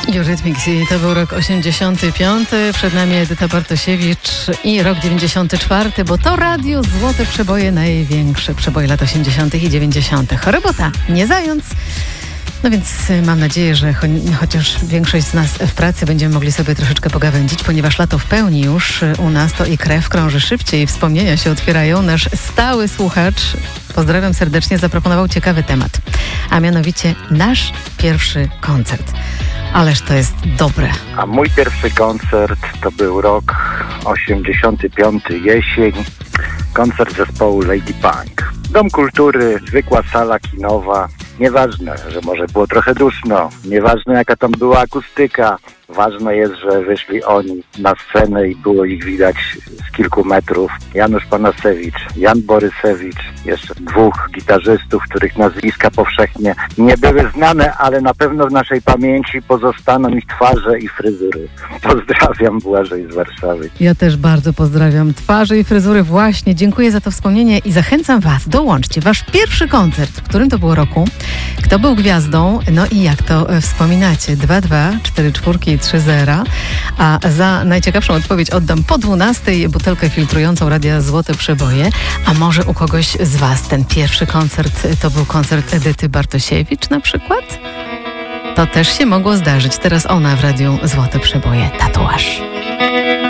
Eurythmics i to był rok 85. Przed nami Edyta Bartosiewicz i rok 94, bo to radio Złote Przeboje, największe przeboje lat 80. i 90. Robota, nie zając. No więc mam nadzieję, że chociaż większość z nas w pracy będziemy mogli sobie troszeczkę pogawędzić, ponieważ lato w pełni już u nas to i krew krąży szybciej, wspomnienia się otwierają. Nasz stały słuchacz, pozdrawiam serdecznie, zaproponował ciekawy temat, a mianowicie nasz pierwszy koncert. Ależ to jest dobre. A mój pierwszy koncert to był rok 85, jesień. Koncert zespołu Lady Punk. Dom Kultury, zwykła sala kinowa. Nieważne, że może było trochę duszno. Nieważne, jaka tam była akustyka. Ważne jest, że wyszli oni na scenę i było ich widać z kilku metrów. Janusz Panasewicz, Jan Borysewicz, jeszcze dwóch gitarzystów, których nazwiska powszechnie nie były znane, ale na pewno w naszej pamięci pozostaną ich twarze i fryzury. Pozdrawiam, Błażej z Warszawy. Ja też bardzo pozdrawiam twarze i fryzury właśnie. Dziękuję za to wspomnienie i zachęcam Was, dołączcie wasz pierwszy koncert, w którym to było roku, kto był gwiazdą, no i jak to wspominacie. 22443, a za najciekawszą odpowiedź oddam po 12 butelkę filtrującą Radia Złote Przeboje. A może u kogoś z Was ten pierwszy koncert to był koncert Edyty Bartosiewicz na przykład? To też się mogło zdarzyć. Teraz ona w Radiu Złote Przeboje. Tatuaż.